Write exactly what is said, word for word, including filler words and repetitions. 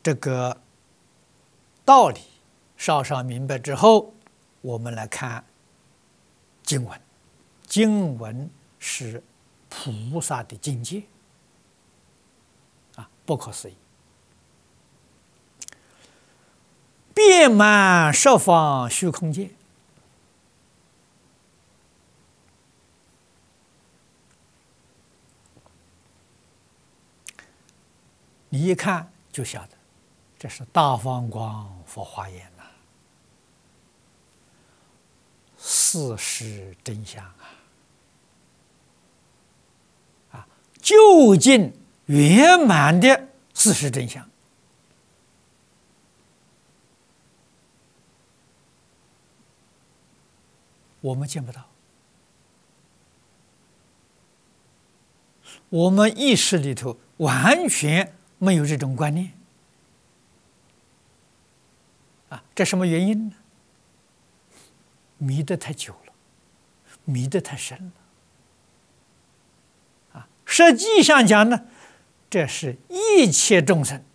这个道理稍稍明白之后，我们来看经文。经文是菩萨的境界啊，不可思议，遍满十方虚空界。你一看就晓得，这是大放光佛华严呐、啊，事实真相啊！啊，究竟圆满的事实真相，我们见不到，我们意识里头完全没有这种观念啊，这什么原因呢？迷得太久了，迷得太深了啊！实际上讲呢，这是一切众生